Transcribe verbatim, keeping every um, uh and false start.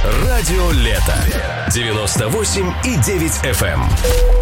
Радио Лето. девяносто восемь и девять эф эм.